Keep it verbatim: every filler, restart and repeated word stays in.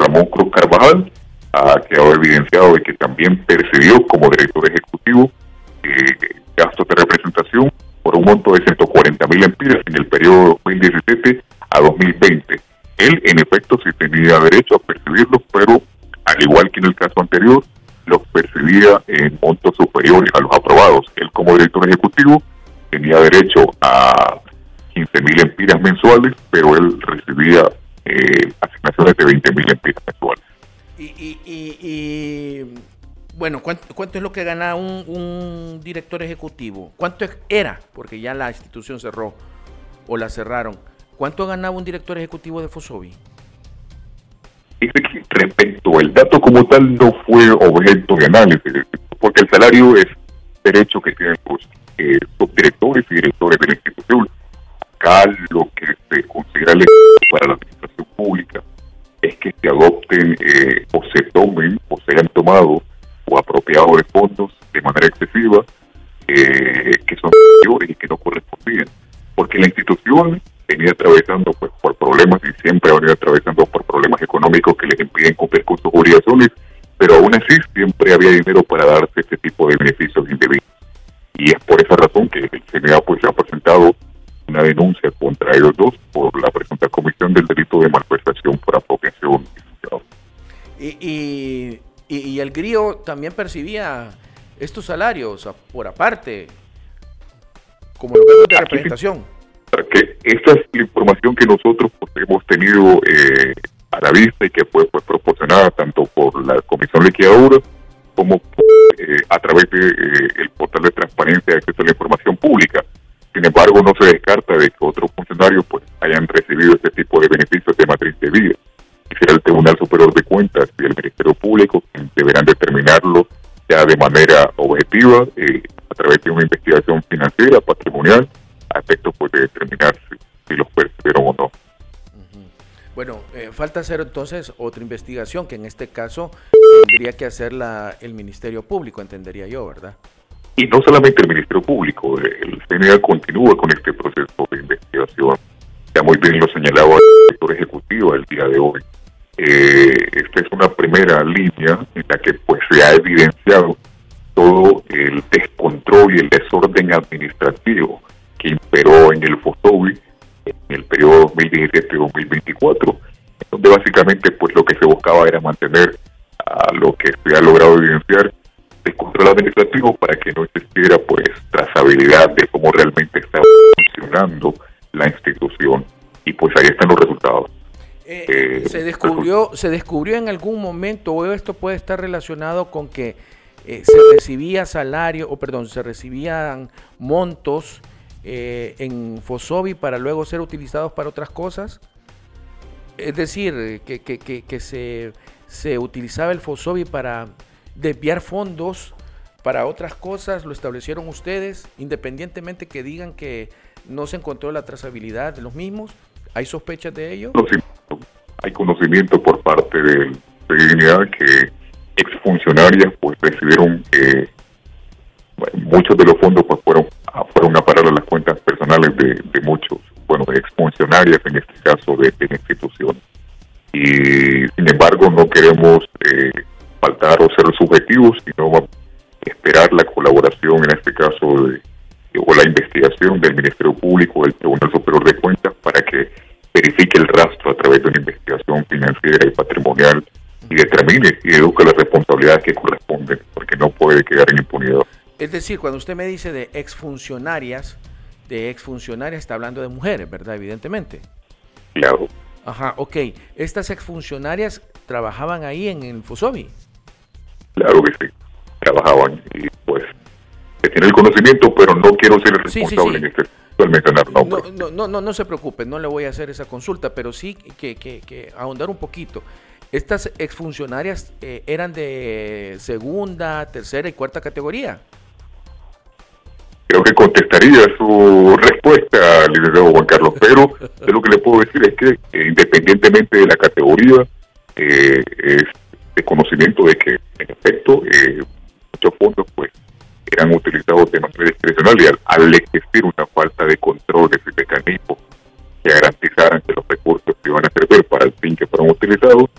Ramón Cruz Carvajal ha quedado evidenciado de que también percibió como director ejecutivo eh, gastos de representación por un monto de ciento cuarenta mil lempiras en el periodo dos mil diecisiete a dos mil veinte. Él, en efecto, sí tenía derecho a percibirlos, pero al igual que en el caso anterior, los percibía en montos superiores a los aprobados. Él, como director ejecutivo, tenía derecho a quince mil lempiras mensuales, pero él recibía eh, asignaciones de veinte mil lempiras mensuales. Y, y, y, y bueno, ¿cuánto, ¿cuánto es lo que gana un, un director ejecutivo? ¿Cuánto era? Porque ya la institución cerró o la cerraron. ¿Cuánto ganaba un director ejecutivo de Fosobi? Respecto al dato como tal, no fue objeto de análisis, porque el salario es derecho que tienen los eh, subdirectores y directores de la institución. Acá lo que se considera legal para la administración pública es que se adopten eh, o se tomen o se hayan tomado o apropiado de fondos de manera excesiva eh, que son mayores y que no correspondían, porque la institución venía atravesando pues por problemas y siempre ha venido atravesando por problemas económicos que les impiden cumplir con sus obligaciones, pero aún así siempre había dinero para darse este tipo de beneficios indebidos. Y es por esa razón que el C N A pues ha presentado una denuncia contra ellos dos por la presunta comisión del delito de malversación por apropiación. Y, y, y, y el Grío también percibía estos salarios por aparte, como lo que es de representación. Que esta es la información que nosotros pues, hemos tenido eh, a la vista y que fue pues, proporcionada tanto por la Comisión Liquidadora como eh, a través del de, eh, portal de transparencia de acceso a la información pública. Sin embargo, no se descarta de que otros funcionarios pues hayan recibido este tipo de beneficios de matriz de vida. Y será el Tribunal Superior de Cuentas y el Ministerio Público quienes deberán determinarlo ya de manera objetiva eh, a través de una investigación financiera, patrimonial, a efecto pues, de determinar si, si los percibieron o no. Uh-huh. Bueno, eh, falta hacer entonces otra investigación, que en este caso tendría que hacer la, el Ministerio Público, entendería yo, ¿verdad? Y no solamente el Ministerio Público, el C N A continúa con este proceso de investigación. Ya muy bien lo señalaba el director ejecutivo el día de hoy. Eh, esta es una primera línea en la que pues se ha evidenciado todo el descontrol y el desorden administrativo que imperó en el Fosobi en el periodo dos mil diecisiete a dos mil veinticuatro, donde básicamente pues lo que se buscaba era mantener a lo que se ha logrado evidenciar el control administrativo para que no existiera pues trazabilidad de cómo realmente estaba funcionando la institución, y pues ahí están los resultados. Eh, eh, se descubrió se descubrió en algún momento, o esto puede estar relacionado con que eh, se recibía salario, o perdón, se recibían montos Eh, en Fosobi para luego ser utilizados para otras cosas, es decir, que, que, que, que se, se utilizaba el Fosobi para desviar fondos para otras cosas. ¿Lo establecieron ustedes, independientemente que digan que no se encontró la trazabilidad de los mismos? ¿Hay sospechas de ello? No, sí, hay conocimiento por parte del C N A que exfuncionarias pues recibieron eh, muchos de los fondos pues fueron fueron a parar a las cuentas personales de, de muchos, bueno, de exfuncionarias en este caso de, de la institución. Y sin embargo no queremos eh, faltar o ser subjetivos, sino esperar la colaboración en este caso de, o la investigación del Ministerio Público, del Tribunal Superior de Cuentas, para que verifique el rastro a través de una investigación financiera y patrimonial y determine y eduque las responsabilidades que corresponden, porque no puede quedar en impunidad. Es decir, cuando usted me dice de exfuncionarias, de exfuncionarias está hablando de mujeres, ¿verdad? Evidentemente. Claro. Ajá, ok. ¿Estas exfuncionarias trabajaban ahí en el Fosobi? Claro que sí, trabajaban y pues se tiene el conocimiento, pero no quiero ser el responsable sí, sí, sí. en este al mencionar nombres. No, no, no, no se preocupe, no le voy a hacer esa consulta, pero sí que, que, que ahondar un poquito. ¿Estas exfuncionarias eh, eran de segunda, tercera y cuarta categoría? Creo que contestaría su respuesta, licenciado Juan Carlos, pero de lo que le puedo decir es que eh, independientemente de la categoría, eh, es de conocimiento de que en efecto eh, muchos fondos pues eran utilizados de manera discrecional, y al, al existir una falta de controles y mecanismos que garantizaran que los recursos que iban a servir para el fin que fueron utilizados,